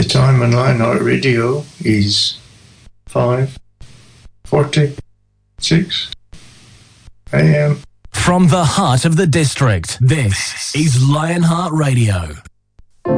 time on Lionheart Radio is 5:46 a.m. From the heart of the district, this is Lionheart Radio.